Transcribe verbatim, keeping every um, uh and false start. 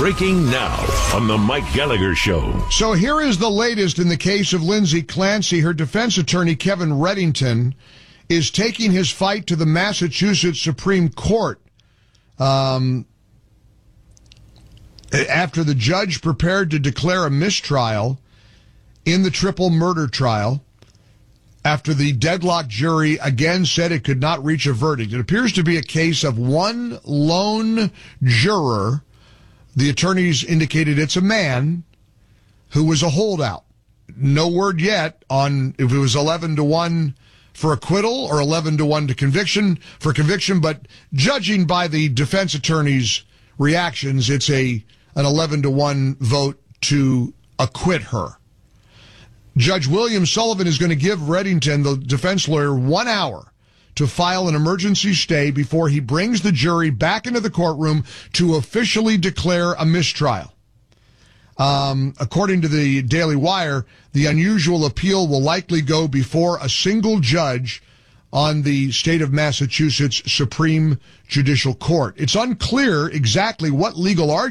Breaking now on the Mike Gallagher Show. So here is the latest in the case of Lindsay Clancy. Her defense attorney, Kevin Reddington, is taking his fight to the Massachusetts Supreme Court um, after the judge prepared to declare a mistrial in the triple murder trial, after the deadlocked jury again said it could not reach a verdict. It appears to be a case of one lone juror. The attorneys indicated it's a man who was a holdout. No word yet on if it was eleven to one for acquittal or eleven to one to conviction for conviction, but judging by the defense attorney's reactions, it's a an eleven to one vote to acquit her. Judge William Sullivan is going to give Reddington, the defense lawyer, one hour to file an emergency stay before he brings the jury back into the courtroom to officially declare a mistrial. Um, according to the Daily Wire, the unusual appeal will likely go before a single judge on the state of Massachusetts Supreme Judicial Court. It's unclear exactly what legal argument